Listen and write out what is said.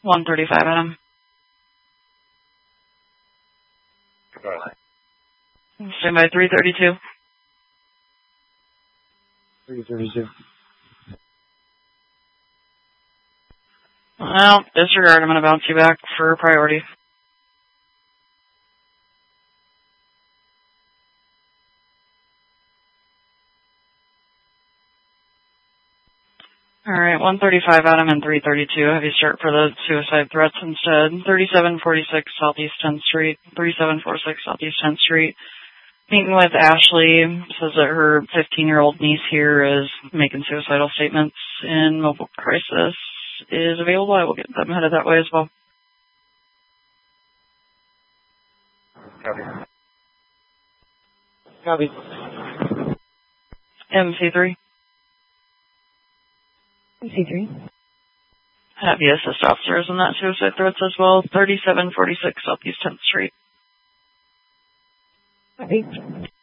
135, Adam. Go ahead. Stand by 332. 332. Well, disregard. I'm going to bounce you back for priority. All right, 135, Adam, and 332. Have you start for the suicide threats instead. 3746 Southeast 10th Street. 3746 Southeast 10th Street. Meeting with Ashley. Says that her 15-year-old niece here is making suicidal statements in mobile crisis. Is available. I will get them headed that way as well. Copy. Copy. MC3. MC3. Have you assist officers in that suicide threats as well. 3746 Southeast 10th Street. Copy.